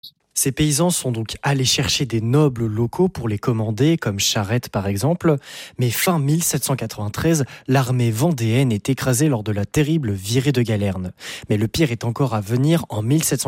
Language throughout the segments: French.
Ces paysans sont donc allés chercher des nobles locaux pour les commander, comme Charette par exemple. Mais fin 1793, l'armée vendéenne est écrasée lors de la terrible virée de Galerne. Mais le pire est encore à venir en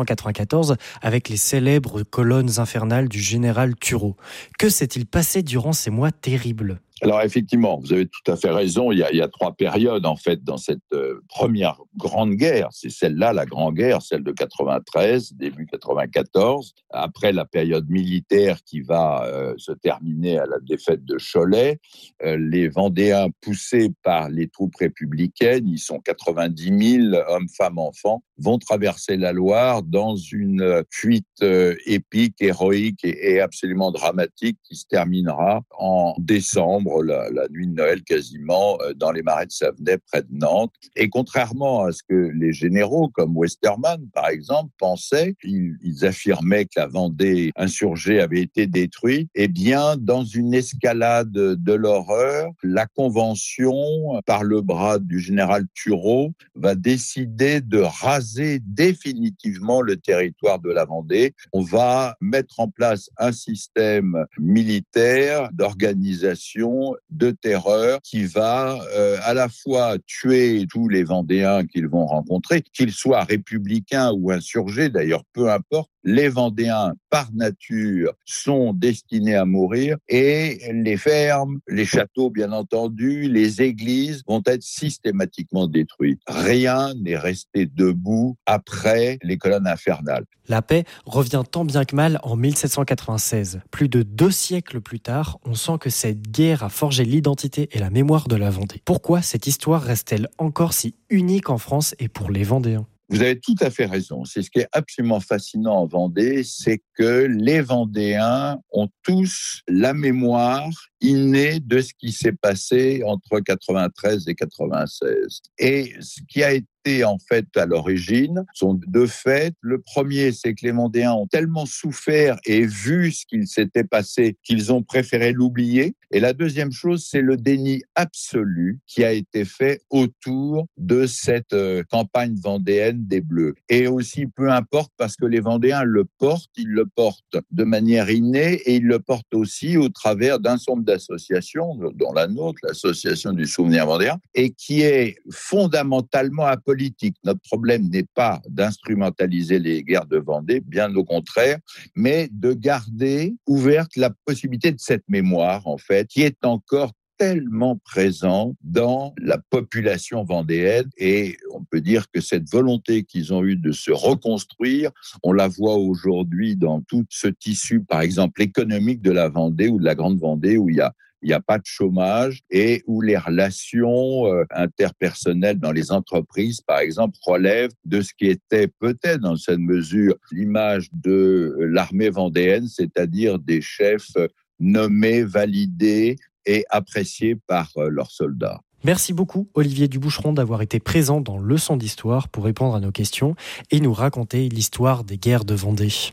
1794 avec les célèbres colonnes infernales du général Turreau. Que s'est-il passé durant ces mois terribles ? Alors effectivement, vous avez tout à fait raison, il y a trois périodes en fait dans cette première grande guerre. C'est celle-là, la grande guerre, celle de 93, début 94, après la période militaire qui va se terminer à la défaite de Cholet. Les Vendéens, poussés par les troupes républicaines, ils sont 90 000 hommes, femmes, enfants, vont traverser la Loire dans une fuite épique, héroïque et absolument dramatique qui se terminera en décembre, la nuit de Noël quasiment, dans les marais de Savenay près de Nantes. Et contrairement à ce que les généraux comme Westermann, par exemple, pensaient, ils affirmaient que la Vendée insurgée avait été détruite. Eh bien, dans une escalade de l'horreur, la Convention, par le bras du général Turreau, va décider de raser définitivement le territoire de la Vendée. On va mettre en place un système militaire d'organisation, de terreur qui va à la fois tuer tous les Vendéens qu'ils vont rencontrer, qu'ils soient républicains ou insurgés, d'ailleurs peu importe. Les Vendéens, par nature, sont destinés à mourir et les fermes, les châteaux, bien entendu, les églises vont être systématiquement détruits. Rien n'est resté debout après les colonnes infernales. La paix revient tant bien que mal en 1796. Plus de 2 siècles plus tard, on sent que cette guerre a forgé l'identité et la mémoire de la Vendée. Pourquoi cette histoire reste-t-elle encore si unique en France et pour les Vendéens ? Vous avez tout à fait raison. C'est ce qui est absolument fascinant en Vendée, c'est que les Vendéens ont tous la mémoire innée de ce qui s'est passé entre 93 et 96. Et ce qui a été en fait à l'origine sont deux faits. Le premier, c'est que les Vendéens ont tellement souffert et vu ce qu'il s'était passé qu'ils ont préféré l'oublier. Et la deuxième chose, c'est le déni absolu qui a été fait autour de cette campagne vendéenne des Bleus. Et aussi, peu importe, parce que les Vendéens ils le portent de manière innée et ils le portent aussi au travers d'un certain nombre d'associations, dont la nôtre, l'association du souvenir vendéen, et qui est fondamentalement apolitique. Notre problème n'est pas d'instrumentaliser les guerres de Vendée, bien au contraire, mais de garder ouverte la possibilité de cette mémoire, en fait, qui est encore tellement présent dans la population vendéenne, et on peut dire que cette volonté qu'ils ont eue de se reconstruire, on la voit aujourd'hui dans tout ce tissu, par exemple, économique de la Vendée ou de la Grande Vendée, où il n'y a pas de chômage et où les relations interpersonnelles dans les entreprises, par exemple, relèvent de ce qui était peut-être, dans cette mesure, l'image de l'armée vendéenne, c'est-à-dire des chefs nommés, validés et appréciés par leurs soldats. Merci beaucoup Olivier Duboucheron d'avoir été présent dans Leçon d'Histoire pour répondre à nos questions et nous raconter l'histoire des guerres de Vendée.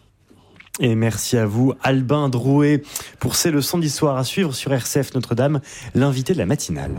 Et merci à vous, Albin Drouet, pour ces leçons d'histoire à suivre sur RCF Notre-Dame, l'invité de la matinale.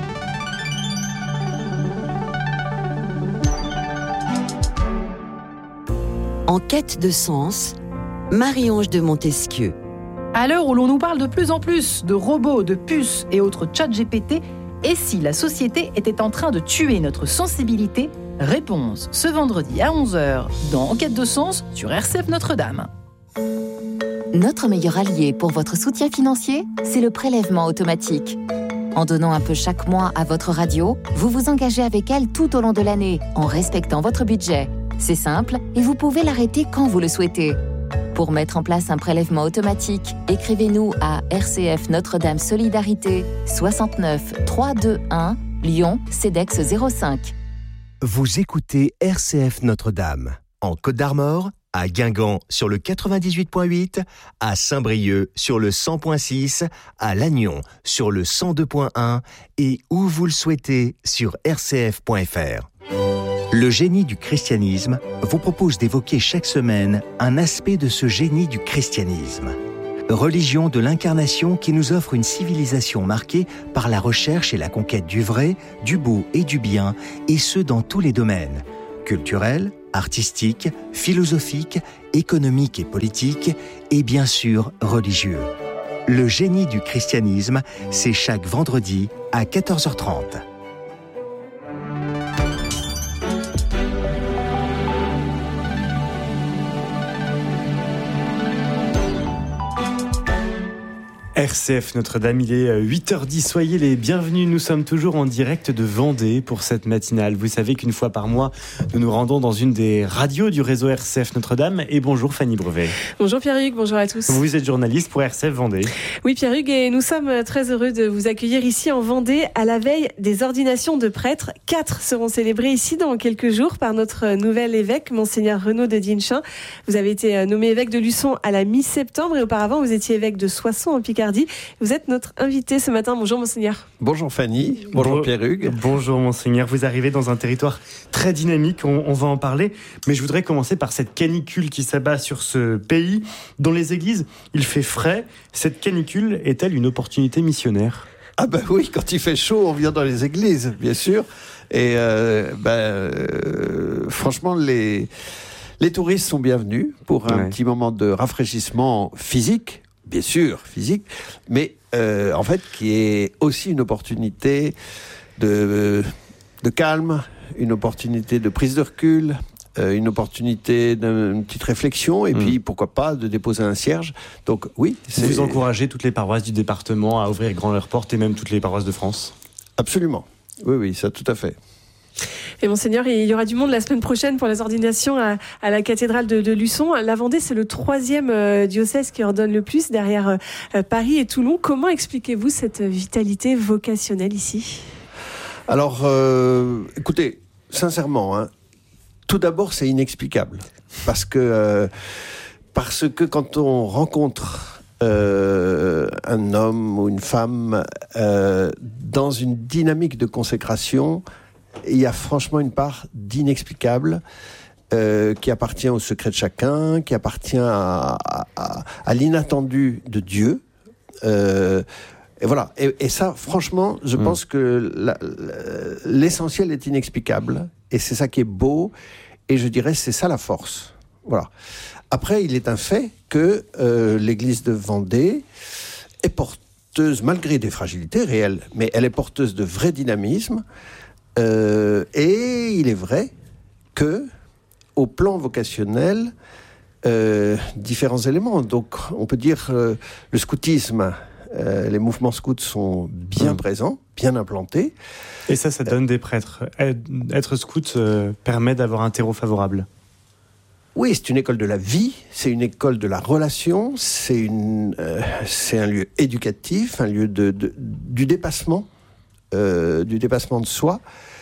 En quête de sens, Marie-Ange de Montesquieu. À l'heure où l'on nous parle de plus en plus de robots, de puces et autres chats GPT, et si la société était en train de tuer notre sensibilité ? Réponse ce vendredi à 11h dans En quête de sens sur RCF Notre-Dame. Notre meilleur allié pour votre soutien financier, c'est le prélèvement automatique. En donnant un peu chaque mois à votre radio, vous vous engagez avec elle tout au long de l'année, en respectant votre budget. C'est simple et vous pouvez l'arrêter quand vous le souhaitez. Pour mettre en place un prélèvement automatique, écrivez-nous à RCF Notre-Dame Solidarité 69 321 Lyon CEDEX 05. Vous écoutez RCF Notre-Dame en Côte d'Armor, à Guingamp sur le 98.8, à Saint-Brieuc sur le 100.6, à Lannion sur le 102.1 et où vous le souhaitez sur rcf.fr. Le génie du christianisme vous propose d'évoquer chaque semaine un aspect de ce génie du christianisme. Religion de l'incarnation qui nous offre une civilisation marquée par la recherche et la conquête du vrai, du beau et du bien, et ce dans tous les domaines, culturel, artistique, philosophique, économique et politique, et bien sûr religieux. Le génie du christianisme, c'est chaque vendredi à 14h30. RCF Notre-Dame, il est 8h10, soyez les bienvenus, nous sommes toujours en direct de Vendée pour cette matinale. Vous savez qu'une fois par mois, nous nous rendons dans une des radios du réseau RCF Notre-Dame. Et bonjour Fanny Brevet. Bonjour Pierre-Hugues, bonjour à tous. Vous êtes journaliste pour RCF Vendée. Oui Pierre-Hugues, et nous sommes très heureux de vous accueillir ici en Vendée à la veille des ordinations de prêtres. 4 seront célébrées ici dans quelques jours par notre nouvel évêque, Monseigneur Renaud de Dinchin. Vous avez été nommé évêque de Luçon à la mi-septembre et auparavant vous étiez évêque de Soissons en Picardie. Vous êtes notre invité ce matin. Bonjour Monseigneur. Bonjour Fanny, bonjour Pierre-Hugues. Bonjour Monseigneur, vous arrivez dans un territoire très dynamique, on va en parler, mais je voudrais commencer par cette canicule qui s'abat sur ce pays. Dans les églises, il fait frais. Cette canicule est-elle une opportunité missionnaire ? Ah ben oui, quand il fait chaud, on vient dans les églises, bien sûr. Et franchement, les touristes sont bienvenus pour un petit moment de rafraîchissement physique. Bien sûr, physique, mais en fait, qui est aussi une opportunité de calme, une opportunité de prise de recul, une opportunité d'une petite réflexion, et puis pourquoi pas de déposer un cierge. Donc oui. Vous encouragez toutes les paroisses du département à ouvrir grand leurs portes, et même toutes les paroisses de France ? Absolument. Oui, ça tout à fait. Et Monseigneur, il y aura du monde la semaine prochaine pour les ordinations à la cathédrale de Luçon. La Vendée, c'est le 3e diocèse qui ordonne le plus, derrière Paris et Toulon. Comment expliquez-vous cette vitalité vocationnelle ici ? Alors, écoutez, sincèrement, tout d'abord, c'est inexplicable. Parce que quand on rencontre un homme ou une femme dans une dynamique de consécration, il y a franchement une part d'inexplicable qui appartient au secret de chacun, qui appartient à l'inattendu de Dieu. Et voilà. Et ça, franchement, je pense que l'essentiel est inexplicable. Et c'est ça qui est beau. Et je dirais, c'est ça la force. Voilà. Après, il est un fait que l'église de Vendée est porteuse, malgré des fragilités réelles, mais elle est porteuse de vrai dynamisme. Et il est vrai que, au plan vocationnel, différents éléments. Donc, on peut dire le scoutisme, les mouvements scouts sont bien présents, bien implantés. Et ça donne des prêtres. Être scout permet d'avoir un terreau favorable. Oui, c'est une école de la vie, c'est une école de la relation, c'est un lieu éducatif, un lieu du dépassement. Du dépassement de soi,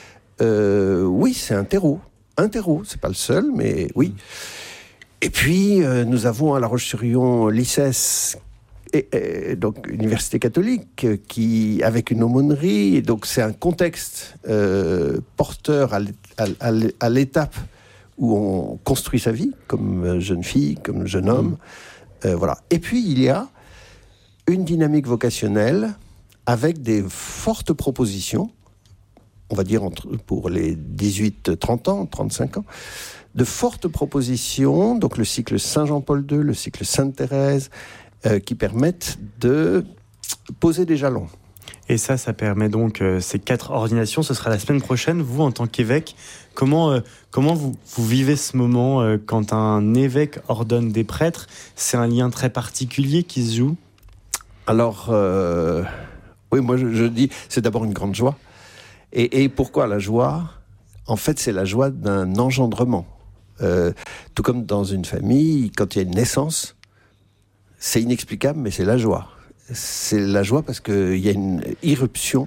oui, c'est un terreau. Un terreau, c'est pas le seul, mais oui. Et puis, nous avons à La Roche-sur-Yon l'ICES, donc Université catholique, qui avec une aumônerie, et donc c'est un contexte porteur à l'étape où on construit sa vie, comme jeune fille, comme jeune homme. Voilà. Et puis, il y a une dynamique vocationnelle avec des fortes propositions, on va dire pour les 18-30 ans, 35 ans, de fortes propositions, donc le cycle Saint-Jean-Paul II, le cycle Sainte-Thérèse, qui permettent de poser des jalons. Et ça permet donc ces 4 ordinations, ce sera la semaine prochaine. Vous, en tant qu'évêque, comment vous vivez ce moment quand un évêque ordonne des prêtres ? C'est un lien très particulier qui se joue ? Alors... oui, moi je dis, c'est d'abord une grande joie. Et pourquoi la joie ? En fait, c'est la joie d'un engendrement. Tout comme dans une famille, quand il y a une naissance, c'est inexplicable, mais c'est la joie. C'est la joie parce qu'il y a une irruption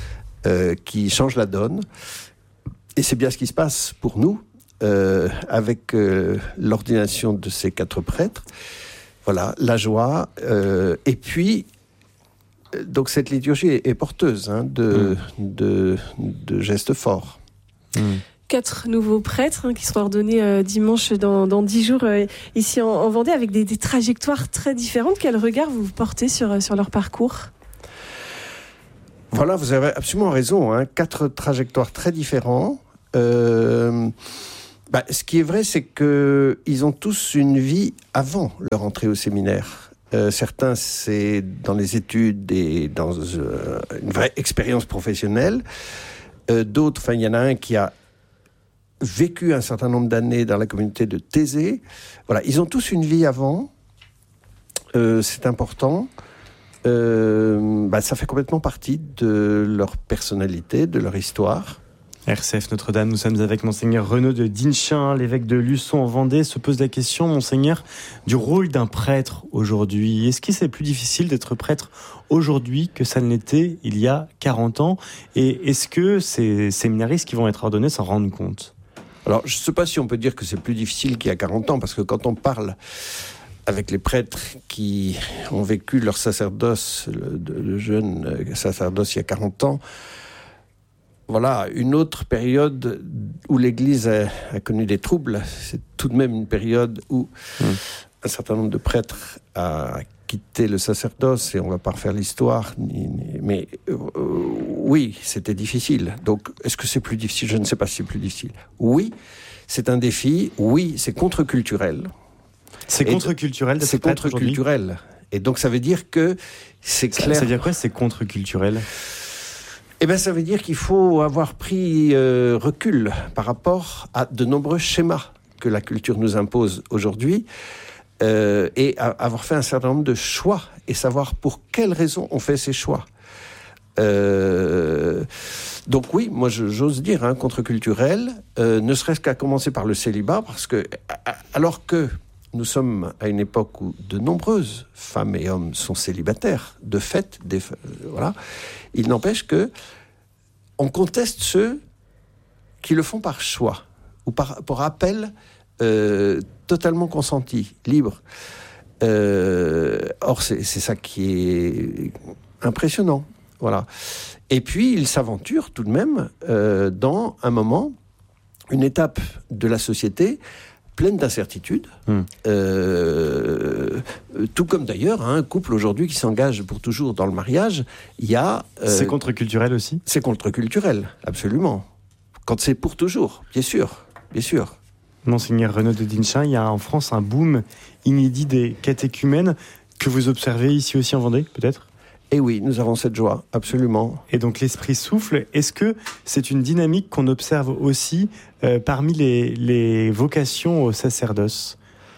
qui change la donne. Et c'est bien ce qui se passe pour nous, avec l'ordination de ces 4 prêtres. Voilà, la joie. Et puis... Donc cette liturgie est porteuse de gestes forts. 4 nouveaux prêtres qui seront ordonnés dimanche dans 10 jours ici en Vendée, avec des trajectoires très différentes. Quel regard vous portez sur leur parcours ? Voilà, vous avez absolument raison. 4 trajectoires très différentes. Ce qui est vrai, c'est qu'ils ont tous une vie avant leur entrée au séminaire. Certains, c'est dans les études et dans une vraie expérience professionnelle. D'autres, il y en a un qui a vécu un certain nombre d'années dans la communauté de Thésée. Voilà, ils ont tous une vie avant. C'est important. Ça fait complètement partie de leur personnalité, de leur histoire. RCF Notre-Dame, nous sommes avec Monseigneur Renaud de Dinchin, l'évêque de Luçon en Vendée. Se pose la question, Monseigneur, du rôle d'un prêtre aujourd'hui. Est-ce que c'est plus difficile d'être prêtre aujourd'hui que ça ne l'était il y a 40 ans ? Et est-ce que ces séminaristes qui vont être ordonnés s'en rendent compte ? Alors, je ne sais pas si on peut dire que c'est plus difficile qu'il y a 40 ans, parce que quand on parle avec les prêtres qui ont vécu leur sacerdoce, le jeune sacerdoce il y a 40 ans, voilà, une autre période où l'Église a connu des troubles. C'est tout de même une période où un certain nombre de prêtres a quitté le sacerdoce, et on ne va pas refaire l'histoire, mais oui, c'était difficile. Donc, est-ce que c'est plus difficile ? Je ne sais pas si c'est plus difficile. Oui, c'est un défi. Oui, c'est contre-culturel. C'est contre-culturel d'être prêtre aujourd'hui ? C'est contre-culturel. Et donc, ça veut dire que c'est clair... Ça veut dire quoi, c'est contre-culturel ? Ça veut dire qu'il faut avoir pris recul par rapport à de nombreux schémas que la culture nous impose aujourd'hui, et avoir fait un certain nombre de choix et savoir pour quelles raisons on fait ces choix. Donc oui, moi j'ose dire contre-culturel, ne serait-ce qu'à commencer par le célibat, parce que alors que nous sommes à une époque où de nombreuses femmes et hommes sont célibataires, de fait, voilà. Il n'empêche que on conteste ceux qui le font par choix ou pour appel totalement consenti, libre. Or, c'est ça qui est impressionnant. Voilà. Et puis, ils s'aventurent tout de même dans un moment, une étape de la société pleine d'incertitudes, tout comme d'ailleurs un couple aujourd'hui qui s'engage pour toujours dans le mariage, il y a... c'est contre-culturel aussi ? C'est contre-culturel, absolument. Quand c'est pour toujours, bien sûr, bien sûr. Monseigneur Renaud de Dinchin, il y a en France un boom inédit des catéchumènes que vous observez ici aussi en Vendée, peut-être ? Et oui, nous avons cette joie, absolument. Et donc l'esprit souffle. Est-ce que c'est une dynamique qu'on observe aussi parmi les vocations au sacerdoce ?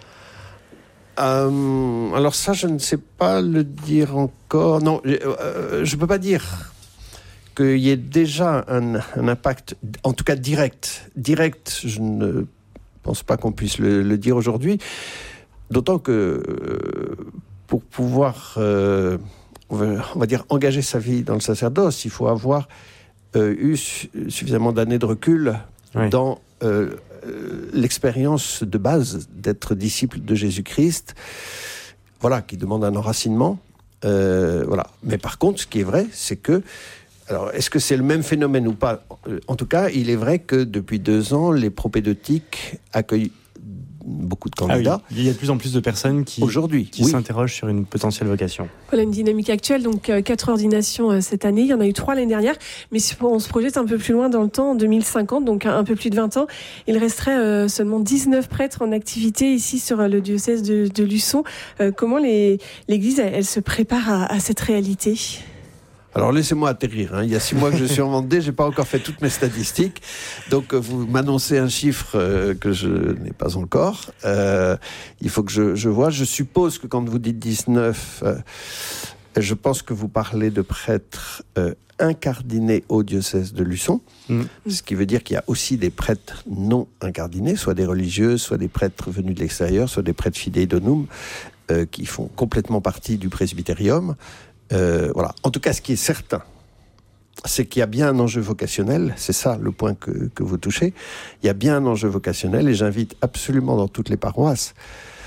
Alors ça, je ne sais pas le dire encore. Non, je ne peux pas dire qu'il y ait déjà un impact, en tout cas direct. Direct, je ne pense pas qu'on puisse le dire aujourd'hui. D'autant que pour pouvoir... on va dire engager sa vie dans le sacerdoce, il faut avoir eu suffisamment d'années de recul dans l'expérience de base d'être disciple de Jésus-Christ, voilà, qui demande un enracinement. Voilà. Mais par contre, ce qui est vrai, c'est que, alors, est-ce que c'est le même phénomène ou pas ? En tout cas, il est vrai que depuis 2 ans, les propédeutiques accueillent beaucoup de candidats. Ah oui. Il y a de plus en plus de personnes qui s'interrogent sur une potentielle vocation. Voilà une dynamique actuelle, donc 4 ordinations cette année, il y en a eu 3 l'année dernière, mais si on se projette un peu plus loin dans le temps, en 2050, donc un peu plus de 20 ans, il resterait seulement 19 prêtres en activité ici sur le diocèse de Luçon. Comment l'Église, elle se prépare à cette réalité ? Alors laissez-moi atterrir, il y a 6 mois que je suis en Vendée, je n'ai pas encore fait toutes mes statistiques, donc vous m'annoncez un chiffre que je n'ai pas encore, il faut que je vois. Je suppose que quand vous dites 19, je pense que vous parlez de prêtres incardinés au diocèse de Luçon, ce qui veut dire qu'il y a aussi des prêtres non incardinés, soit des religieux, soit des prêtres venus de l'extérieur, soit des prêtres fidei donum, qui font complètement partie du presbytérium. Voilà. En tout cas, ce qui est certain, c'est qu'il y a bien un enjeu vocationnel, c'est ça le point que vous touchez, il y a bien un enjeu vocationnel, et j'invite absolument dans toutes les paroisses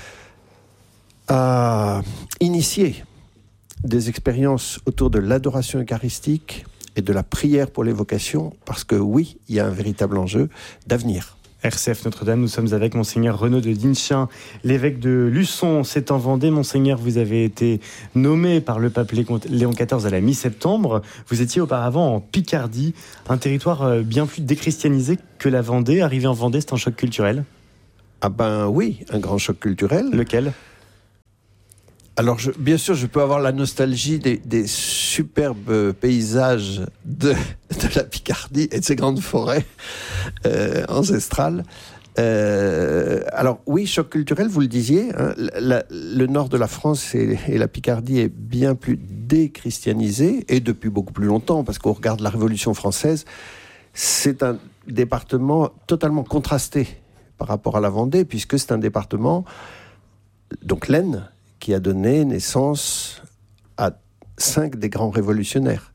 à initier des expériences autour de l'adoration eucharistique et de la prière pour les vocations, parce que oui, il y a un véritable enjeu d'avenir. RCF Notre-Dame, nous sommes avec Monseigneur Renaud de Dinchin, l'évêque de Luçon. C'est en Vendée. Monseigneur, vous avez été nommé par le pape Léon XIV à la mi-septembre. Vous étiez auparavant en Picardie, un territoire bien plus déchristianisé que la Vendée. Arriver en Vendée, c'est un choc culturel? Ah ben oui, un grand choc culturel. Lequel? Alors, bien sûr, je peux avoir la nostalgie des superbes paysages de la Picardie et de ces grandes forêts ancestrales. Alors, oui, choc culturel, vous le disiez. Hein, le nord de la France et la Picardie est bien plus déchristianisé, et depuis beaucoup plus longtemps, parce qu'on regarde la Révolution française, c'est un département totalement contrasté par rapport à la Vendée, puisque c'est un département, donc l'Aisne, qui a donné naissance à 5 des grands révolutionnaires.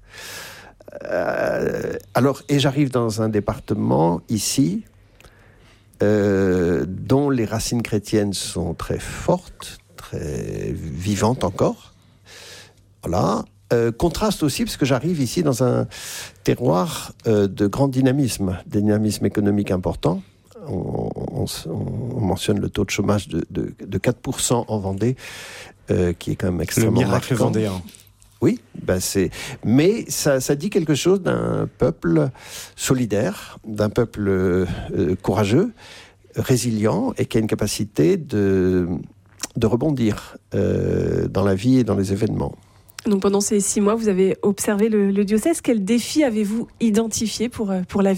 Et j'arrive dans un département, ici, dont les racines chrétiennes sont très fortes, très vivantes encore. Voilà. Contraste aussi, parce que j'arrive ici dans un terroir de grand dynamisme économique important. On mentionne le taux de chômage de 4% en Vendée, qui est quand même extrêmement marquant. Le miracle vendéen. Oui, mais ça dit quelque chose d'un peuple solidaire, d'un peuple courageux, résilient, et qui a une capacité de rebondir dans la vie et dans les événements. Donc pendant ces 6 mois, vous avez observé le diocèse. Quels défis avez-vous identifiés pour l'avenir ?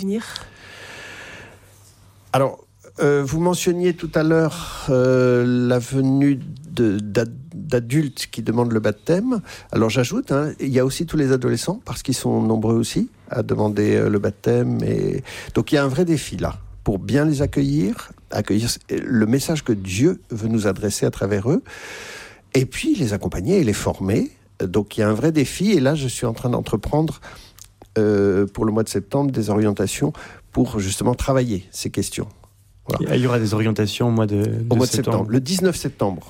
Alors, vous mentionniez tout à l'heure la venue d'adultes qui demandent le baptême. Alors j'ajoute, il y a aussi tous les adolescents, parce qu'ils sont nombreux aussi à demander le baptême. Donc il y a un vrai défi là, pour bien les accueillir le message que Dieu veut nous adresser à travers eux, et puis les accompagner et les former. Donc il y a un vrai défi, et là je suis en train d'entreprendre pour le mois de septembre des orientations pour justement travailler ces questions. Voilà. Il y aura des orientations au mois de septembre. Le 19 septembre,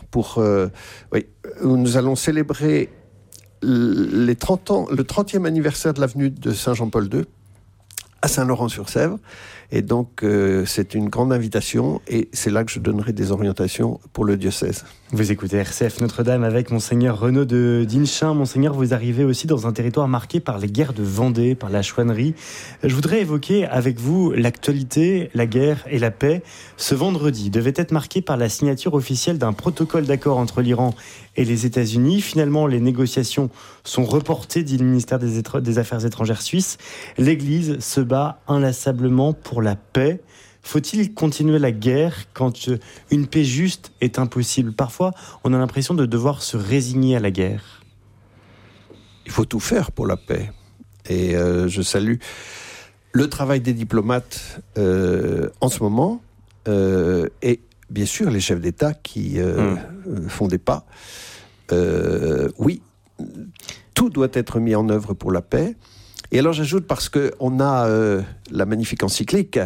où nous allons célébrer le 30e anniversaire de l'avenue de Saint-Jean-Paul II à Saint-Laurent-sur-Sèvre. Et donc, c'est une grande invitation, et c'est là que je donnerai des orientations pour le diocèse. Vous écoutez RCF Notre-Dame avec Monseigneur Renaud de Dinchin. Monseigneur, vous arrivez aussi dans un territoire marqué par les guerres de Vendée, par la chouannerie. Je voudrais évoquer avec vous l'actualité, la guerre et la paix. Ce vendredi devait être marqué par la signature officielle d'un protocole d'accord entre l'Iran et les États-Unis. Finalement, les négociations sont reportées, dit le ministère des Affaires étrangères suisse. L'Église se bat inlassablement pour la paix. Faut-il continuer la guerre quand une paix juste est impossible ? Parfois, on a l'impression de devoir se résigner à la guerre. Il faut tout faire pour la paix. Et je salue le travail des diplomates en ce moment, et bien sûr les chefs d'État qui font des pas. Oui, tout doit être mis en œuvre pour la paix. Et alors j'ajoute, parce qu'on a la magnifique encyclique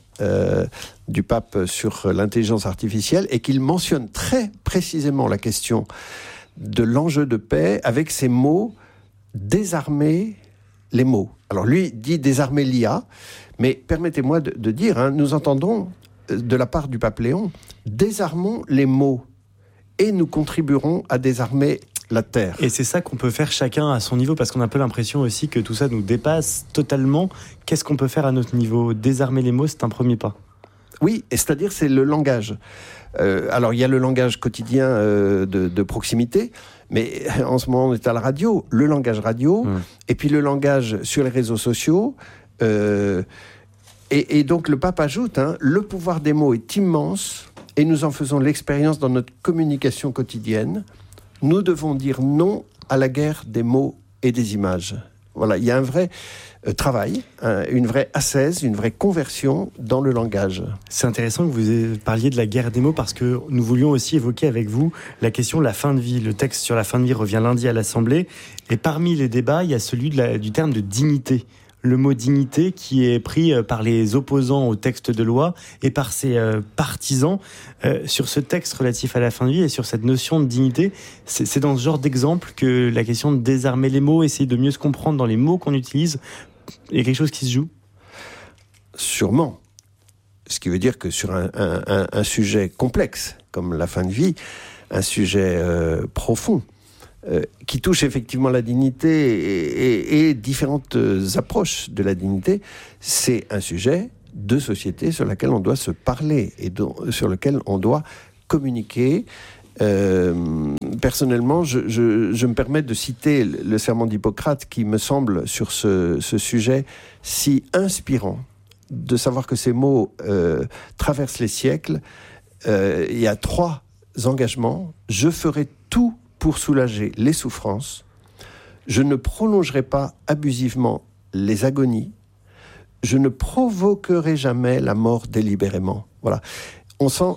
du pape sur l'intelligence artificielle, et qu'il mentionne très précisément la question de l'enjeu de paix avec ces mots « désarmer les mots ». Alors lui dit « désarmer l'IA », mais permettez-moi de dire, nous entendons de la part du pape Léon « désarmons les mots et nous contribuerons à désarmer la terre ». Et c'est ça qu'on peut faire chacun à son niveau, parce qu'on a un peu l'impression aussi que tout ça nous dépasse totalement. Qu'est-ce qu'on peut faire à notre niveau ? Désarmer les mots, c'est un premier pas. Oui, et c'est-à-dire c'est le langage. Alors il y a le langage quotidien de proximité, mais en ce moment on est à la radio, le langage radio, et puis le langage sur les réseaux sociaux. Et donc le pape ajoute, le pouvoir des mots est immense, et nous en faisons l'expérience dans notre communication quotidienne. Nous devons dire non à la guerre des mots et des images. Voilà, il y a un vrai travail, une vraie ascèse, une vraie conversion dans le langage. C'est intéressant que vous parliez de la guerre des mots, parce que nous voulions aussi évoquer avec vous la question de la fin de vie. Le texte sur la fin de vie revient lundi à l'Assemblée, et parmi les débats, il y a celui du terme de dignité. Le mot dignité qui est pris par les opposants au texte de loi et par ses partisans. Sur ce texte relatif à la fin de vie et sur cette notion de dignité, c'est dans ce genre d'exemple que la question de désarmer les mots, essayer de mieux se comprendre dans les mots qu'on utilise, il y a quelque chose qui se joue ? Sûrement. Ce qui veut dire que sur un sujet complexe, comme la fin de vie, un sujet profond, qui touche effectivement la dignité et différentes approches de la dignité, c'est un sujet de société sur lequel on doit se parler et sur lequel on doit communiquer. Personnellement, je me permets de citer le serment d'Hippocrate qui me semble sur ce sujet si inspirant, de savoir que ces mots traversent les siècles. Il y a 3 engagements. Je ferai tout pour soulager les souffrances. Je ne prolongerai pas abusivement les agonies. Je ne provoquerai jamais la mort délibérément. Voilà. On sent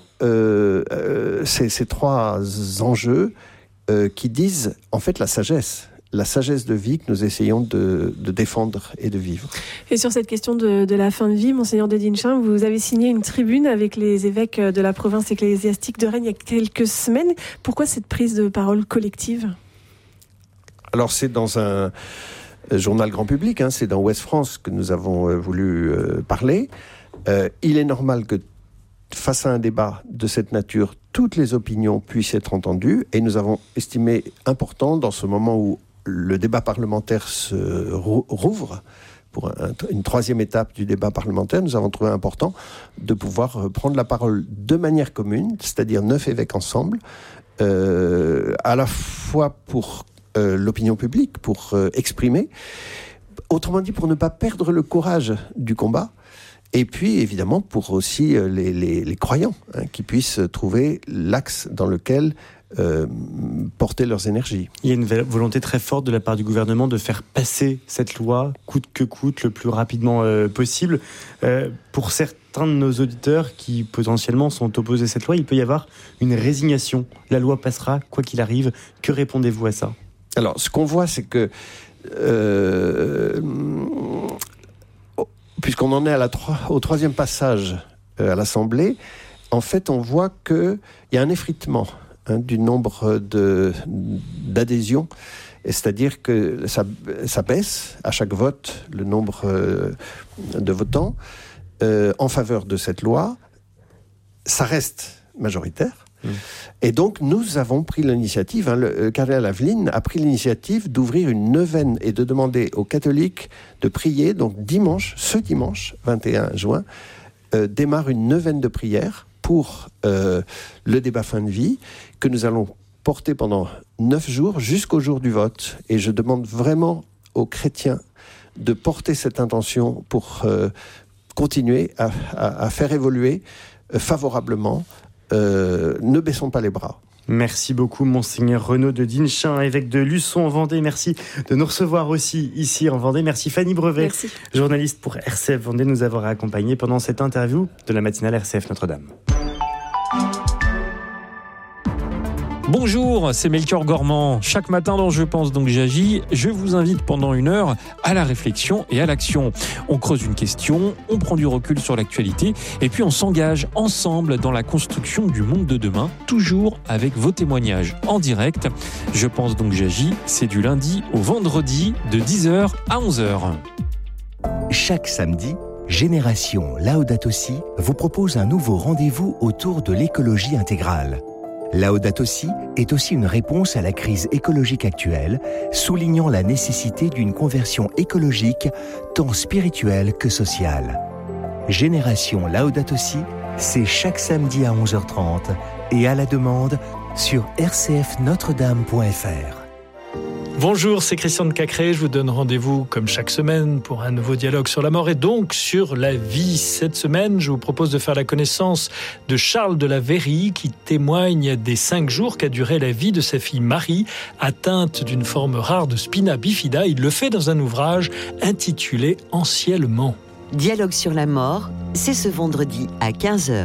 ces 3 enjeux qui disent en fait la sagesse de vie que nous essayons de défendre et de vivre. Et sur cette question de la fin de vie, Monseigneur de Dinchin, vous avez signé une tribune avec les évêques de la province ecclésiastique de Rennes il y a quelques semaines. Pourquoi cette prise de parole collective ? Alors c'est dans un journal grand public, c'est dans Ouest France que nous avons voulu parler. Il est normal que face à un débat de cette nature, toutes les opinions puissent être entendues, et nous avons estimé important, dans ce moment où le débat parlementaire se rouvre, pour une 3e étape du débat parlementaire, nous avons trouvé important de pouvoir prendre la parole de manière commune, c'est-à-dire 9 évêques ensemble, à la fois pour l'opinion publique, pour exprimer, autrement dit pour ne pas perdre le courage du combat, et puis évidemment pour aussi les croyants qui puissent trouver l'axe dans lequel porter leurs énergies. Il y a une volonté très forte de la part du gouvernement de faire passer cette loi coûte que coûte le plus rapidement possible. Pour certains de nos auditeurs qui potentiellement sont opposés à cette loi, il peut y avoir une résignation. La loi passera quoi qu'il arrive. Que répondez-vous à ça ? Alors ce qu'on voit, c'est que puisqu'on en est au 3e passage à l'Assemblée, en fait, on voit qu'il y a un effritement du nombre d'adhésions, c'est-à-dire que ça baisse à chaque vote le nombre de votants en faveur de cette loi. Ça reste majoritaire. Et donc, nous avons pris l'initiative, le cardinal Aveline a pris l'initiative d'ouvrir une neuvaine et de demander aux catholiques de prier. Donc, ce dimanche 21 juin, démarre une neuvaine de prière pour le débat fin de vie que nous allons porter pendant 9 jours jusqu'au jour du vote. Et je demande vraiment aux chrétiens de porter cette intention pour continuer à faire évoluer favorablement. Ne baissons pas les bras. Merci beaucoup, Monseigneur Renaud de Dinchin, évêque de Luçon en Vendée. Merci de nous recevoir aussi ici en Vendée. Merci Fanny Brevet, journaliste pour RCF Vendée, nous avoir accompagnés pendant cette interview de la matinale RCF Notre-Dame. Bonjour, c'est Melchior Gormand. Chaque matin dans Je pense donc j'agis, je vous invite pendant 1 heure à la réflexion et à l'action. On creuse une question, on prend du recul sur l'actualité et puis on s'engage ensemble dans la construction du monde de demain, toujours avec vos témoignages en direct. Je pense donc j'agis, c'est du lundi au vendredi de 10h à 11h. Chaque samedi, Génération Laudato Si vous propose un nouveau rendez-vous autour de l'écologie intégrale. Laudato Si est aussi une réponse à la crise écologique actuelle, soulignant la nécessité d'une conversion écologique tant spirituelle que sociale. Génération Laudato Si, c'est chaque samedi à 11h30 et à la demande sur rcfnotredame.fr. Bonjour, c'est Christian de Cacré. Je vous donne rendez-vous comme chaque semaine pour un nouveau dialogue sur la mort et donc sur la vie. Cette semaine, je vous propose de faire la connaissance de Charles de la Verrie qui témoigne des 5 jours qu'a duré la vie de sa fille Marie, atteinte d'une forme rare de spina bifida. Il le fait dans un ouvrage intitulé « Anciennement ». Dialogue sur la mort, c'est ce vendredi à 15h.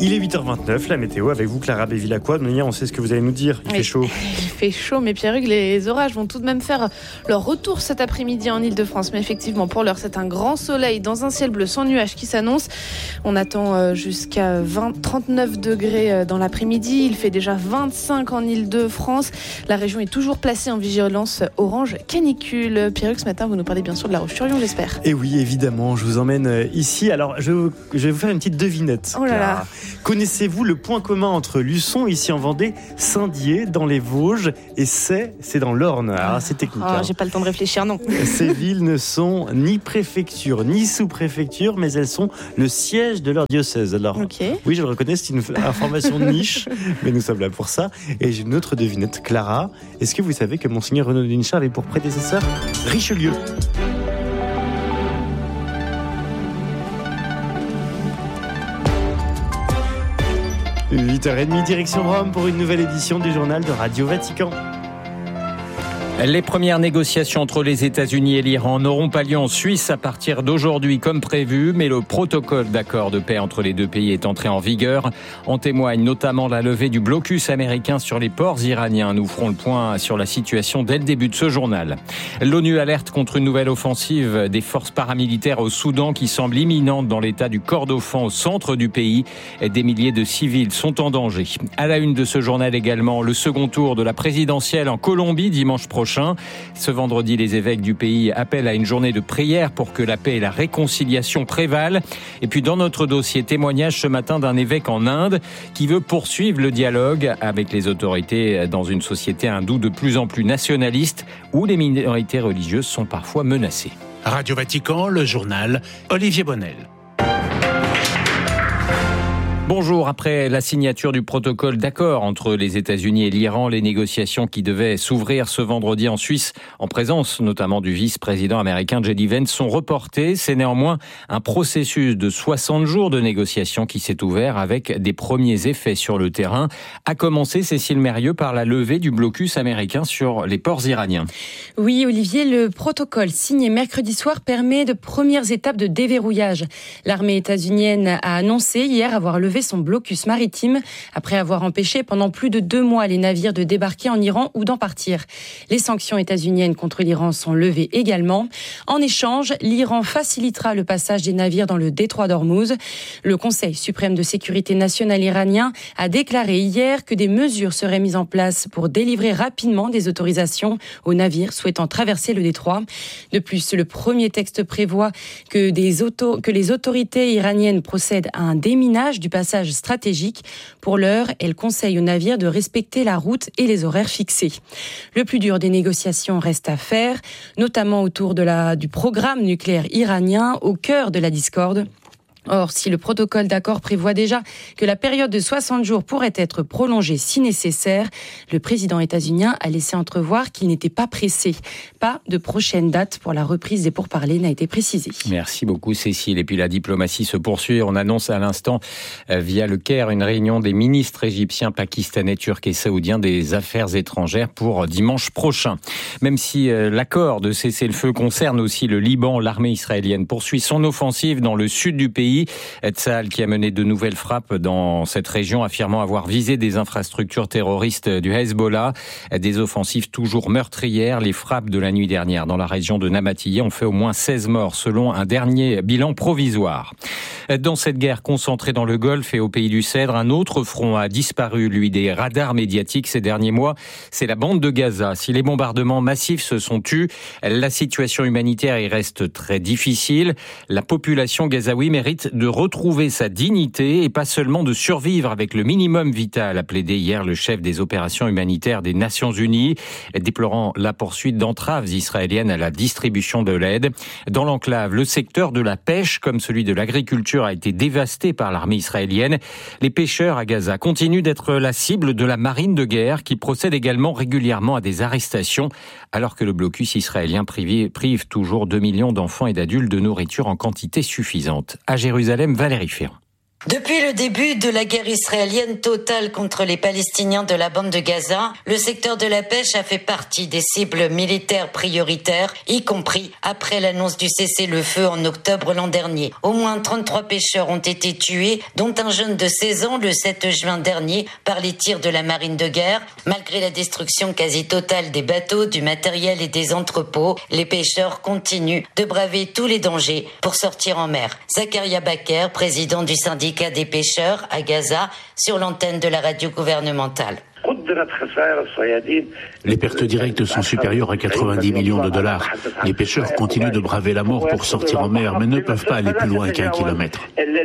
Il est 8h29, la météo avec vous Clara Bévilacqua. On sait ce que vous allez nous dire, il fait chaud. Il fait chaud, mais Pierre-Hugues, les orages vont tout de même faire leur retour cet après-midi en Ile-de-France. Mais effectivement, pour l'heure, c'est un grand soleil dans un ciel bleu sans nuages qui s'annonce. On attend jusqu'à 39 degrés dans l'après-midi. Il fait déjà 25 en Ile-de-France. La région est toujours placée en vigilance orange canicule. Pierre-Hugues, ce matin, vous nous parlez bien sûr de La Roche-sur-Yon, j'espère. Et oui, évidemment, je vous emmène ici. Alors, je vais vous faire une petite devinette. Oh là là. Connaissez-vous le point commun entre Luçon, ici en Vendée, Saint-Dié, dans les Vosges, et c'est dans l'Orne. Alors, c'est technique. J'ai pas le temps de réfléchir, non. Ces villes ne sont ni préfecture, ni sous-préfecture, mais elles sont le siège de leur diocèse. Alors, oui, je le reconnais, c'est une information de niche, mais nous sommes là pour ça. Et j'ai une autre devinette. Clara, est-ce que vous savez que Monseigneur Renaud de Dinchin avait pour prédécesseur Richelieu ? 8h30, direction Rome pour une nouvelle édition du journal de Radio Vatican. Les premières négociations entre les États-Unis et l'Iran n'auront pas lieu en Suisse à partir d'aujourd'hui comme prévu, mais le protocole d'accord de paix entre les deux pays est entré en vigueur. En témoigne notamment la levée du blocus américain sur les ports iraniens. Nous ferons le point sur la situation dès le début de ce journal. L'ONU alerte contre une nouvelle offensive des forces paramilitaires au Soudan qui semble imminente dans l'état du Kordofan au centre du pays. Des milliers de civils sont en danger. À la une de ce journal également, le second tour de la présidentielle en Colombie dimanche prochain. Ce vendredi, les évêques du pays appellent à une journée de prière pour que la paix et la réconciliation prévalent. Et puis dans notre dossier, témoignage ce matin d'un évêque en Inde qui veut poursuivre le dialogue avec les autorités dans une société hindoue de plus en plus nationaliste où les minorités religieuses sont parfois menacées. Radio Vatican, le journal, Olivier Bonnel. Bonjour. Après la signature du protocole d'accord entre les États-Unis et l'Iran, les négociations qui devaient s'ouvrir ce vendredi en Suisse, en présence notamment du vice-président américain J.D. Vance, sont reportées. C'est néanmoins un processus de 60 jours de négociations qui s'est ouvert avec des premiers effets sur le terrain. A commencé, Cécile Mérieux, par la levée du blocus américain sur les ports iraniens. Oui, Olivier, le protocole signé mercredi soir permet de premières étapes de déverrouillage. L'armée états-unienne a annoncé hier avoir levé son blocus maritime après avoir empêché pendant plus de 2 mois les navires de débarquer en Iran ou d'en partir. Les sanctions états-uniennes contre l'Iran sont levées également. En échange, l'Iran facilitera le passage des navires dans le détroit d'Ormuz. Le Conseil suprême de sécurité nationale iranien a déclaré hier que des mesures seraient mises en place pour délivrer rapidement des autorisations aux navires souhaitant traverser le détroit. De plus, le premier texte prévoit que les autorités iraniennes procèdent à un déminage du passage stratégique. Pour l'heure, elle conseille aux navires de respecter la route et les horaires fixés. Le plus dur des négociations reste à faire, notamment autour du programme nucléaire iranien au cœur de la discorde. Or, si le protocole d'accord prévoit déjà que la période de 60 jours pourrait être prolongée si nécessaire, le président états-unien a laissé entrevoir qu'il n'était pas pressé. Pas de prochaine date pour la reprise des pourparlers n'a été précisée. Merci beaucoup Cécile. Et puis la diplomatie se poursuit. On annonce à l'instant via le Caire une réunion des ministres égyptiens, pakistanais, turcs et saoudiens des affaires étrangères pour dimanche prochain. Même si l'accord de cessez-le-feu concerne aussi le Liban, l'armée israélienne poursuit son offensive dans le sud du pays. Tsahal qui a mené de nouvelles frappes dans cette région, affirmant avoir visé des infrastructures terroristes du Hezbollah. Des offensives toujours meurtrières. Les frappes de la nuit dernière dans la région de Namatiyeh ont fait au moins 16 morts, selon un dernier bilan provisoire. Dans cette guerre concentrée dans le Golfe et au pays du Cèdre, un autre front a disparu, lui, des radars médiatiques ces derniers mois. C'est la bande de Gaza. Si les bombardements massifs se sont tus, la situation humanitaire y reste très difficile. La population gazaoui mérite de retrouver sa dignité et pas seulement de survivre avec le minimum vital, a plaidé hier le chef des opérations humanitaires des Nations Unies, déplorant la poursuite d'entraves israéliennes à la distribution de l'aide. Dans l'enclave, le secteur de la pêche, comme celui de l'agriculture, a été dévasté par l'armée israélienne. Les pêcheurs à Gaza continuent d'être la cible de la marine de guerre qui procède également régulièrement à des arrestations, alors que le blocus israélien prive toujours 2 millions d'enfants et d'adultes de nourriture en quantité suffisante. À Jérusalem, Valérie Ferrand. Depuis le début de la guerre israélienne totale contre les Palestiniens de la bande de Gaza, le secteur de la pêche a fait partie des cibles militaires prioritaires, y compris après l'annonce du cessez-le-feu en octobre l'an dernier. Au moins 33 pêcheurs ont été tués, dont un jeune de 16 ans le 7 juin dernier par les tirs de la marine de guerre. Malgré la destruction quasi totale des bateaux, du matériel et des entrepôts, les pêcheurs continuent de braver tous les dangers pour sortir en mer. Zakaria Baker, président du syndicat des pêcheurs à Gaza, sur l'antenne de la radio gouvernementale. Les pertes directes sont supérieures à 90 millions de dollars. Les pêcheurs continuent de braver la mort pour sortir en mer, mais ne peuvent pas aller plus loin qu'1 kilomètre.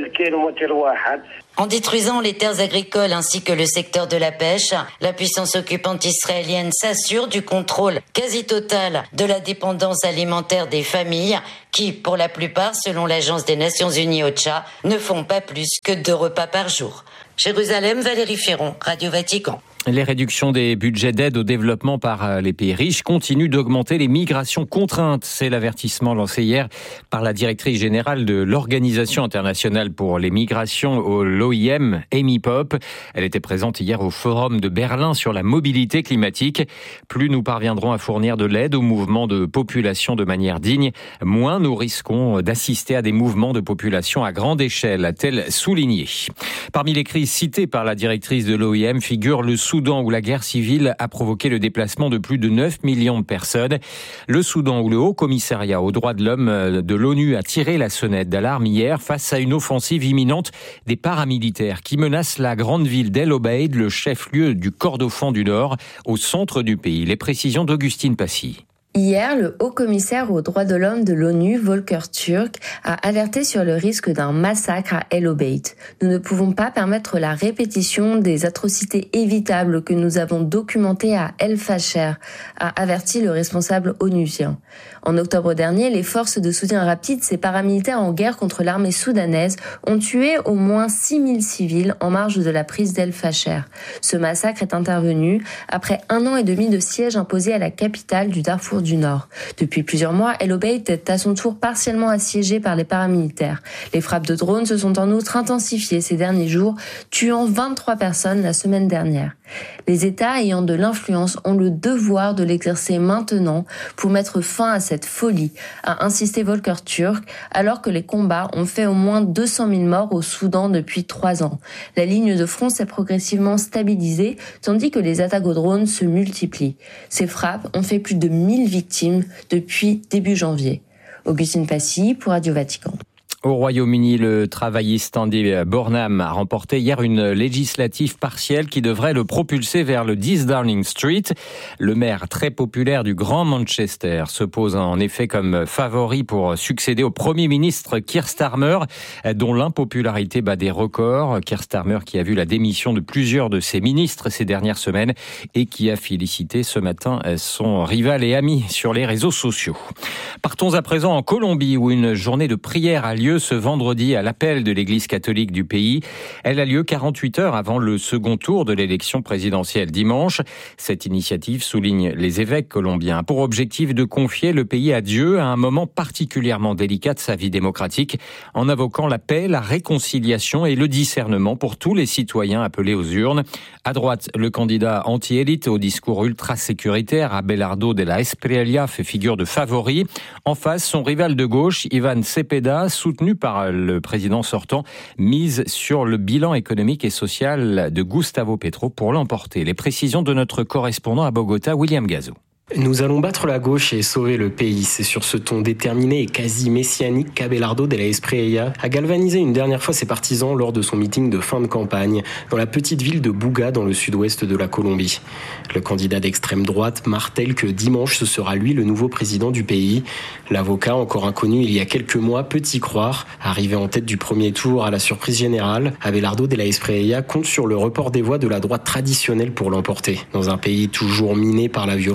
En détruisant les terres agricoles ainsi que le secteur de la pêche, la puissance occupante israélienne s'assure du contrôle quasi total de la dépendance alimentaire des familles qui, pour la plupart, selon l'Agence des Nations Unies OCHA, ne font pas plus que 2 repas par jour. Jérusalem, Valérie Ferron, Radio Vatican. Les réductions des budgets d'aide au développement par les pays riches continuent d'augmenter les migrations contraintes. C'est l'avertissement lancé hier par la directrice générale de l'Organisation internationale pour les migrations, l'OIM, Amy Pope. Elle était présente hier au Forum de Berlin sur la mobilité climatique. Plus nous parviendrons à fournir de l'aide aux mouvements de population de manière digne, moins nous risquons d'assister à des mouvements de population à grande échelle, a-t-elle souligné. Parmi les crises citées par la directrice de l'OIM figure le Soudan où la guerre civile a provoqué le déplacement de plus de 9 millions de personnes. Le Soudan où le Haut Commissariat aux droits de l'homme de l'ONU a tiré la sonnette d'alarme hier face à une offensive imminente des paramilitaires qui menacent la grande ville d'El Obeid, le chef-lieu du Kordofan du Nord, au centre du pays. Les précisions d'Augustine Passy. Hier, le haut-commissaire aux droits de l'homme de l'ONU, Volker Turk, a alerté sur le risque d'un massacre à El Obeid. Nous ne pouvons pas permettre la répétition des atrocités évitables que nous avons documentées à El Fasher, a averti le responsable onusien. En octobre dernier, les forces de soutien rapide, ces paramilitaires en guerre contre l'armée soudanaise, ont tué au moins 6000 civils en marge de la prise d'El Fasher. Ce massacre est intervenu après 1 an et demi de siège imposé à la capitale du Darfour du Nord. Depuis plusieurs mois, El Obeid est à son tour partiellement assiégé par les paramilitaires. Les frappes de drones se sont en outre intensifiées ces derniers jours, tuant 23 personnes la semaine dernière. Les États ayant de l'influence ont le devoir de l'exercer maintenant pour mettre fin à cette folie, a insisté Volker Turk, alors que les combats ont fait au moins 200 000 morts au Soudan depuis 3 ans. La ligne de front s'est progressivement stabilisée, tandis que les attaques aux drones se multiplient. Ces frappes ont fait plus de 1000 victimes depuis début janvier. Augustine Passy pour Radio Vatican. Au Royaume-Uni, le travailliste Andy Burnham a remporté hier une législative partielle qui devrait le propulser vers le 10 Downing Street. Le maire très populaire du Grand Manchester se pose en effet comme favori pour succéder au Premier ministre Keir Starmer, dont l'impopularité bat des records. Keir Starmer qui a vu la démission de plusieurs de ses ministres ces dernières semaines et qui a félicité ce matin son rival et ami sur les réseaux sociaux. Partons à présent en Colombie où une journée de prière a lieu ce vendredi à l'appel de l'Église catholique du pays. Elle a lieu 48 heures avant le second tour de l'élection présidentielle dimanche. Cette initiative, souligne les évêques colombiens, a pour objectif de confier le pays à Dieu à un moment particulièrement délicat de sa vie démocratique, en invoquant la paix, la réconciliation et le discernement pour tous les citoyens appelés aux urnes. À droite, le candidat anti-élite au discours ultra-sécuritaire, Abelardo de la Espriella, fait figure de favori. En face, son rival de gauche, Iván Cepeda, soutenu par le président sortant, mise sur le bilan économique et social de Gustavo Petro pour l'emporter. Les précisions de notre correspondant à Bogota, William Gazo. Nous allons battre la gauche et sauver le pays. C'est sur ce ton déterminé et quasi messianique qu'Abelardo de la Espriella a galvanisé une dernière fois ses partisans lors de son meeting de fin de campagne dans la petite ville de Buga dans le sud-ouest de la Colombie. Le candidat d'extrême droite martèle que dimanche ce sera lui le nouveau président du pays. L'avocat, encore inconnu il y a quelques mois, peut y croire. Arrivé en tête du premier tour à la surprise générale, Abelardo de la Espriella compte sur le report des voix de la droite traditionnelle pour l'emporter. Dans un pays toujours miné par la violence des groupes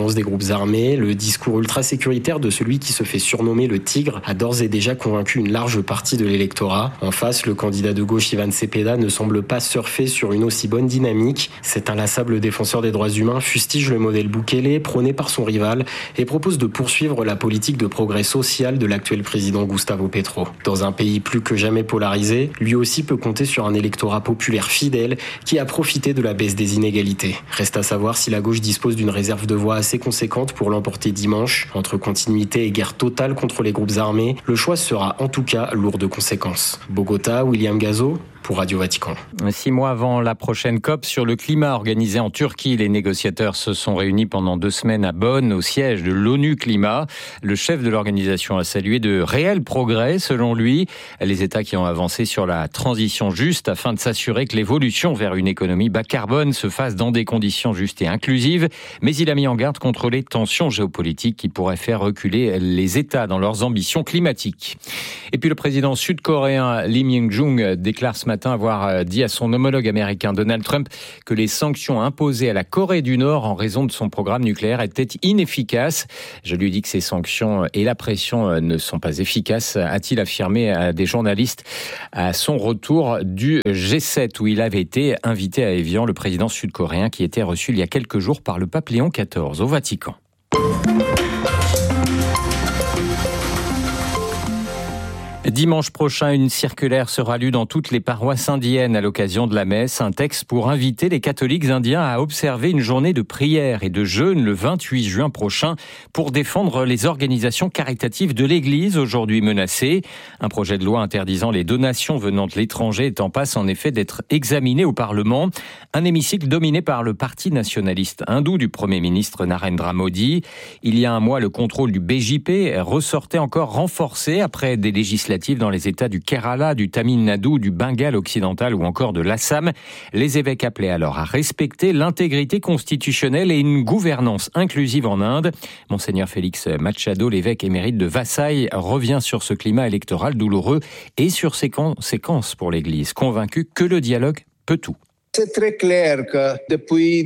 groupes armés. Le discours ultra-sécuritaire de celui qui se fait surnommer le Tigre a d'ores et déjà convaincu une large partie de l'électorat. En face, le candidat de gauche Ivan Cepeda ne semble pas surfer sur une aussi bonne dynamique. Cet inlassable défenseur des droits humains fustige le modèle Bukele prôné par son rival et propose de poursuivre la politique de progrès social de l'actuel président Gustavo Petro. Dans un pays plus que jamais polarisé, lui aussi peut compter sur un électorat populaire fidèle qui a profité de la baisse des inégalités. Reste à savoir si la gauche dispose d'une réserve de voix assez conséquente pour l'emporter dimanche. Entre continuité et guerre totale contre les groupes armés, le choix sera en tout cas lourd de conséquences. Bogota, William Gazo pour Radio Vatican. 6 mois avant la prochaine COP sur le climat organisée en Turquie, les négociateurs se sont réunis pendant 2 semaines à Bonn, au siège de l'ONU Climat. Le chef de l'organisation a salué de réels progrès, selon lui. Les États qui ont avancé sur la transition juste afin de s'assurer que l'évolution vers une économie bas carbone se fasse dans des conditions justes et inclusives. Mais il a mis en garde contre les tensions géopolitiques qui pourraient faire reculer les États dans leurs ambitions climatiques. Et puis le président sud-coréen Lee Myung-jung déclare ce matin avoir dit à son homologue américain Donald Trump que les sanctions imposées à la Corée du Nord en raison de son programme nucléaire étaient inefficaces. Je lui dis que ces sanctions et la pression ne sont pas efficaces, a-t-il affirmé à des journalistes à son retour du G7 où il avait été invité à Évian, le président sud-coréen qui était reçu il y a quelques jours par le pape Léon XIV au Vatican. Dimanche prochain, une circulaire sera lue dans toutes les paroisses indiennes à l'occasion de la messe. Un texte pour inviter les catholiques indiens à observer une journée de prière et de jeûne le 28 juin prochain pour défendre les organisations caritatives de l'Église aujourd'hui menacées. Un projet de loi interdisant les donations venant de l'étranger est en passe en effet d'être examiné au Parlement. Un hémicycle dominé par le parti nationaliste hindou du Premier ministre Narendra Modi. Il y a un mois, le contrôle du BJP ressortait encore renforcé après des législatives dans les États du Kerala, du Tamil Nadu, du Bengale occidental ou encore de l'Assam. Les évêques appelaient alors à respecter l'intégrité constitutionnelle et une gouvernance inclusive en Inde. Monseigneur Félix Machado, l'évêque émérite de Vasai, revient sur ce climat électoral douloureux et sur ses conséquences pour l'Église, convaincu que le dialogue peut tout. C'est très clair que depuis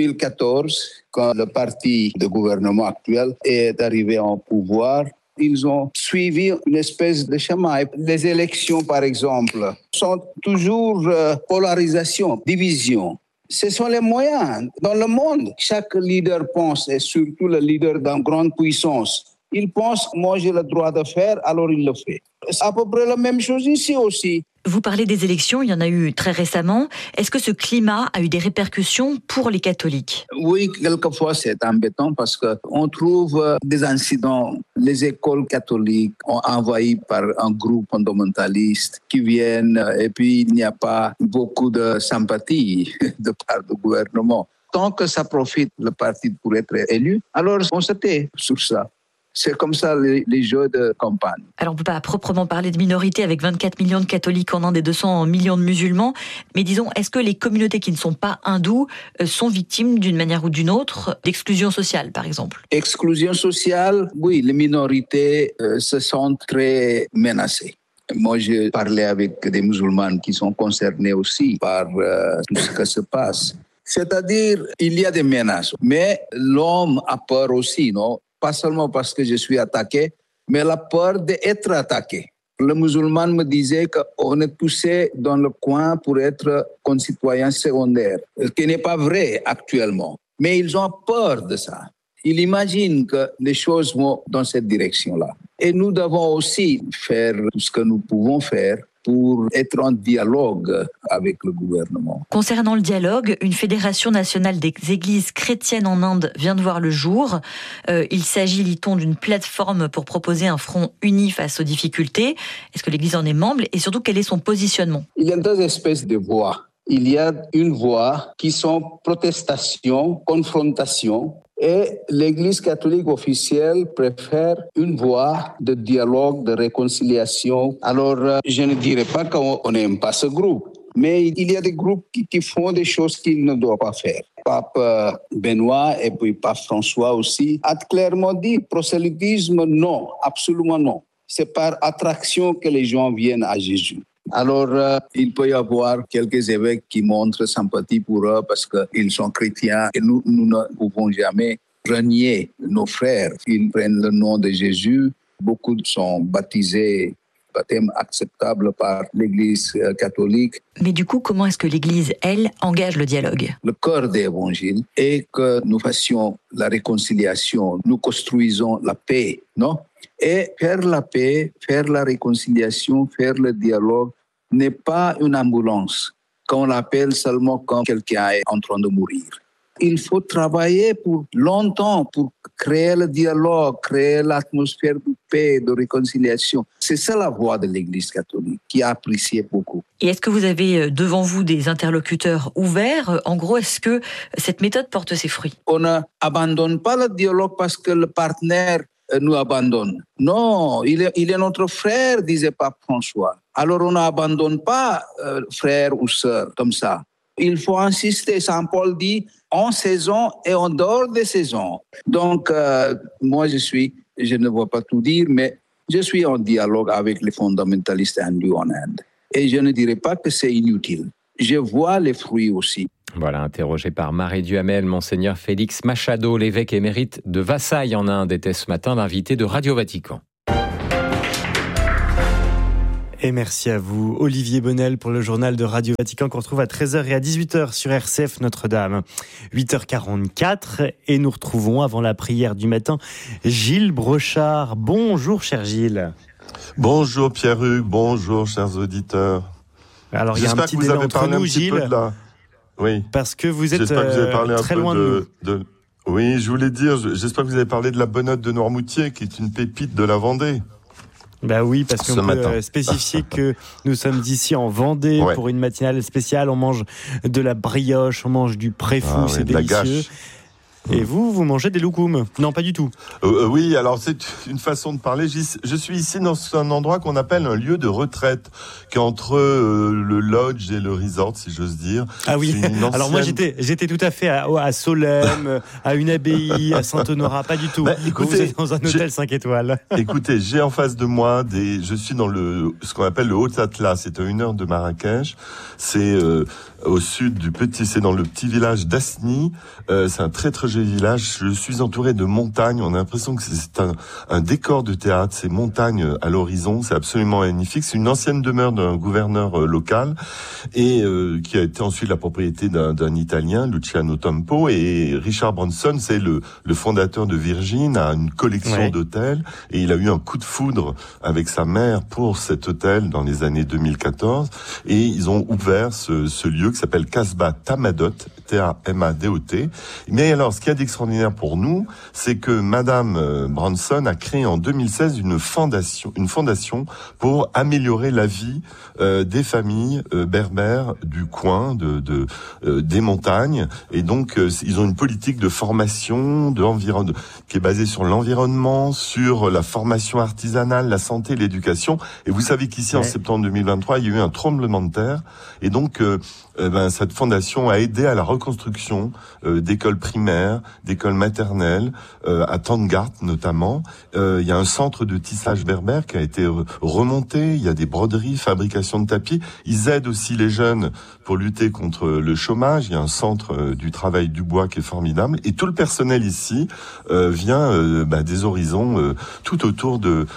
2014, quand le parti de gouvernement actuel est arrivé au pouvoir, ils ont suivi une espèce de schéma. Les élections, par exemple, sont toujours polarisation, division. Ce sont les moyens. Dans le monde, chaque leader pense, et surtout le leader d'une grande puissance, il pense, moi j'ai le droit de faire, alors il le fait. C'est à peu près la même chose ici aussi. Vous parlez des élections, il y en a eu très récemment. Est-ce que ce climat a eu des répercussions pour les catholiques ? Oui, quelquefois c'est embêtant parce qu'on trouve des incidents. Les écoles catholiques sont envahies par un groupe fondamentaliste qui viennent et puis il n'y a pas beaucoup de sympathie de part du gouvernement. Tant que ça profite le parti pour être élu, alors on se tait sur ça. C'est comme ça les jeux de campagne. Alors on ne peut pas proprement parler de minorité avec 24 millions de catholiques en Inde et 200 millions de musulmans, mais disons, est-ce que les communautés qui ne sont pas hindoues sont victimes d'une manière ou d'une autre d'exclusion sociale, par exemple ? Exclusion sociale, oui, les minorités se sentent très menacées. Moi, j'ai parlé avec des musulmans qui sont concernés aussi par tout ce qui se passe. C'est-à-dire, il y a des menaces, mais l'homme a peur aussi, non ? Pas seulement parce que je suis attaqué, mais la peur d'être attaqué. Le musulman me disait qu'on est poussé dans le coin pour être concitoyen secondaire, ce qui n'est pas vrai actuellement. Mais ils ont peur de ça. Ils imaginent que les choses vont dans cette direction-là. Et nous devons aussi faire tout ce que nous pouvons faire pour être en dialogue avec le gouvernement. Concernant le dialogue, une fédération nationale des églises chrétiennes en Inde vient de voir le jour. Il s'agit, lit-on, d'une plateforme pour proposer un front uni face aux difficultés. Est-ce que l'Église en est membre et surtout quel est son positionnement ? Il y a deux espèces de voix. Il y a une voix qui sont protestation, confrontation. Et l'Église catholique officielle préfère une voie de dialogue, de réconciliation. Alors, je ne dirais pas qu'on n'aime pas ce groupe, mais il y a des groupes qui font des choses qu'ils ne doivent pas faire. Pape Benoît et puis Pape François aussi a clairement dit prosélytisme, non, absolument non. C'est par attraction que les gens viennent à Jésus. Alors, il peut y avoir quelques évêques qui montrent sympathie pour eux parce qu'ils sont chrétiens et nous ne pouvons jamais renier nos frères. Ils prennent le nom de Jésus. Beaucoup sont baptisés, baptême acceptable par l'Église catholique. Mais du coup, comment est-ce que l'Église, elle, engage le dialogue? Le cœur de l'Évangile est que nous fassions la réconciliation, nous construisons la paix, non? Et faire la paix, faire la réconciliation, faire le dialogue n'est pas une ambulance qu'on l'appelle seulement quand quelqu'un est en train de mourir. Il faut travailler pour longtemps pour créer le dialogue, créer l'atmosphère de paix, de réconciliation. C'est ça la voix de l'Église catholique qui a apprécié beaucoup. Et est-ce que vous avez devant vous des interlocuteurs ouverts? En gros, est-ce que cette méthode porte ses fruits? On n'abandonne pas le dialogue parce que le partenaire nous abandonne. Non, il est notre frère, disait Pape François. Alors on n'abandonne pas frère ou sœur comme ça. Il faut insister. Saint Paul dit en saison et en dehors des saisons. Donc, moi, je ne vois pas tout dire, mais je suis en dialogue avec les fondamentalistes hindous en Inde. Et je ne dirais pas que c'est inutile. Je vois les fruits aussi. Voilà, interrogé par Marie Duhamel, Monseigneur Félix Machado, l'évêque émérite de Vassaï en Inde, était ce matin l'invité de Radio Vatican. Et merci à vous, Olivier Bonnel, pour le journal de Radio Vatican qu'on retrouve à 13h et à 18h sur RCF Notre-Dame. 8h44 et nous retrouvons avant la prière du matin Gilles Brochard. Bonjour cher Gilles. Bonjour Pierre-Hugues, bonjour chers auditeurs. Alors il y a un petit délai entre nous Gilles, oui. Parce que vous êtes très loin de nous. Oui, je voulais dire, j'espère que vous avez parlé de la Bonnotte de Noirmoutier qui est une pépite de la Vendée. Bah oui, parce qu'on peut spécifier que nous sommes ici en Vendée pour une matinale spéciale. On mange de la brioche, on mange du préfou, c'est délicieux. Et vous mangez des loukoums? Non, pas du tout. Oui, alors c'est une façon de parler. Je suis ici dans un endroit qu'on appelle un lieu de retraite, qui est entre le lodge et le resort, si j'ose dire. Ah oui, alors moi j'étais tout à fait à Solesmes, à une abbaye, à Saint-Honorat, pas du tout. Écoutez, vous êtes dans un hôtel 5 étoiles. Écoutez, j'ai en face de moi je suis dans ce qu'on appelle le Haut-Atlas, c'est à 1 heure de Marrakech. C'est au sud c'est dans le petit village d'Asni. C'est un très très joli village. Je suis entouré de montagnes. On a l'impression que c'est un décor de théâtre. Ces montagnes à l'horizon, c'est absolument magnifique. C'est une ancienne demeure d'un gouverneur local et qui a été ensuite la propriété d'un Italien, Luciano Tempo. Et Richard Branson, c'est le fondateur de Virgin, a une collection d'hôtels et il a eu un coup de foudre avec sa mère pour cet hôtel dans les années 2014 et ils ont ouvert ce lieu qui s'appelle Casbah Tamadot, T-A-M-A-D-O-T. Mais alors, ce qu'il y a d'extraordinaire pour nous, c'est que Madame Branson a créé en 2016 une fondation pour améliorer la vie des familles berbères du coin, des montagnes. Et donc, ils ont une politique de formation, qui est basée sur l'environnement, sur la formation artisanale, la santé, l'éducation. Et vous savez qu'ici, en septembre 2023, il y a eu un tremblement de terre. Et donc, cette fondation a aidé à la reconstruction d'écoles primaires, d'écoles maternelles, à Tangart notamment. Il y a un centre de tissage berbère qui a été remonté. Il y a des broderies, fabrication de tapis. Ils aident aussi les jeunes pour lutter contre le chômage. Il y a un centre du travail du bois qui est formidable. Et tout le personnel ici vient des horizons tout autour de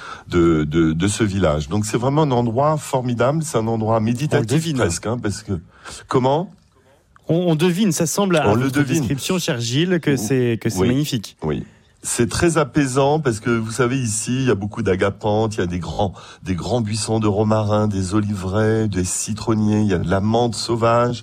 ce village. Donc c'est vraiment un endroit formidable. C'est un endroit méditatif presque, parce que comment on devine, ça semble à votre description, cher Gilles, que c'est magnifique. Oui. C'est très apaisant parce que vous savez ici il y a beaucoup d'agapanthes, il y a des grands buissons de romarin, des oliveraies, des citronniers, il y a de la menthe sauvage.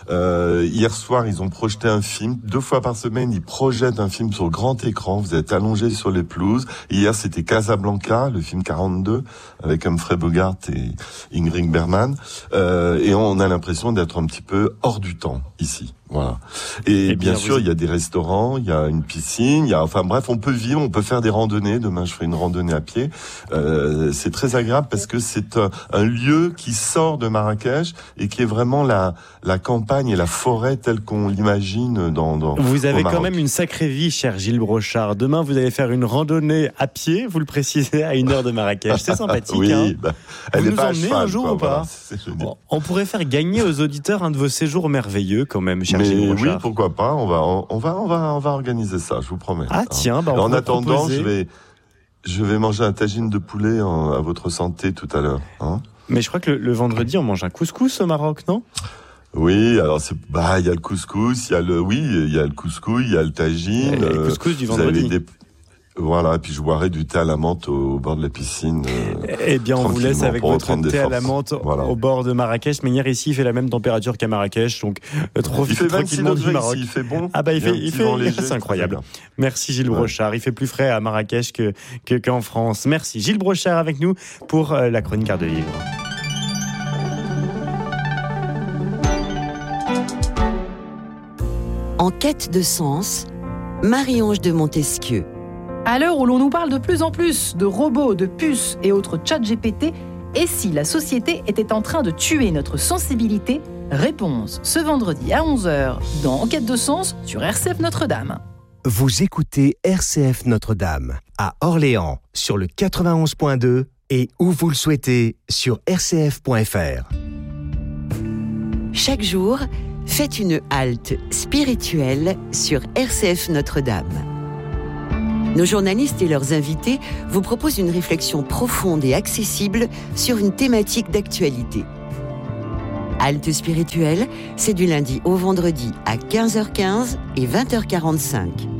Hier soir, ils ont projeté un film. 2 fois par semaine, ils projettent un film sur grand écran. Vous êtes allongés sur les pelouses. Hier, c'était Casablanca, le film 42, avec Humphrey Bogart et Ingrid Bergman. Et on a l'impression d'être un petit peu hors du temps, ici. Voilà. Et bien sûr, il y a des restaurants, il y a une piscine, on peut vivre, on peut faire des randonnées. Demain, je ferai une randonnée à pied. C'est très agréable parce que c'est un lieu qui sort de Marrakech et qui est vraiment la campagne campagne et la forêt telle qu'on l'imagine dans Vous avez au Maroc. quand même une sacrée vie, cher Gilles Brochard. Demain, vous allez faire une randonnée à pied, vous le précisez, à 1 heure de Marrakech. C'est sympathique. Oui, hein. Elle Vous n'est nous pas à emmenez cheval, un jour quoi, ou pas voilà, c'est ce que je veux dire. On pourrait faire gagner aux auditeurs un de vos séjours merveilleux, quand même, cher Mais Gilles oui, Brochard. pourquoi pas. On va organiser ça, je vous promets. Ah tiens, on en pourrait attendant, proposer. je vais manger un tagine de poulet à votre santé tout à l'heure. Hein. Mais je crois que le vendredi, on mange un couscous au Maroc, non? Oui, alors il y a le couscous, il y a le couscous, il y a le tagine. Le couscous du vous avez vendredi. Voilà, et puis je boirai du thé à la menthe au bord de la piscine. Eh bien, on vous laisse tranquillement avec pour votre reprendre des thé à la forces. menthe Voilà. au bord de Marrakech. Mais hier, ici, il fait la même température qu'à Marrakech, donc Il profitez fait 26 tranquillement du degrés Maroc. ici, il fait bon. Ah bah il y a un fait, petit vent léger, c'est incroyable. c'est bien. Merci Gilles Brochard. Il fait plus frais à Marrakech qu'en France. Merci Gilles Brochard avec nous pour la chronique Art de Vivre. En quête de sens, Marie-Ange de Montesquieu. À l'heure où l'on nous parle de plus en plus de robots, de puces et autres ChatGPT, et si la société était en train de tuer notre sensibilité? Réponse ce vendredi à 11h dans En quête de sens sur RCF Notre-Dame. Vous écoutez RCF Notre-Dame à Orléans sur le 91.2 et où vous le souhaitez sur rcf.fr. Chaque jour, faites une halte spirituelle sur RCF Notre-Dame. Nos journalistes et leurs invités vous proposent une réflexion profonde et accessible sur une thématique d'actualité. Halte spirituelle, c'est du lundi au vendredi à 15h15 et 20h45.